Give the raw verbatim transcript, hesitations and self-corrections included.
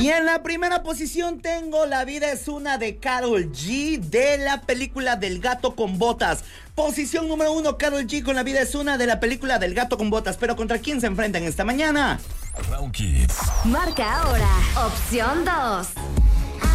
Y en la primera posición tengo La vida es una de Karol G de la película del gato con botas. Posición número uno, Karol G con La vida es una de la película del gato con botas. Pero ¿contra quién se enfrentan esta mañana? Round Kids. Marca ahora, opción dos.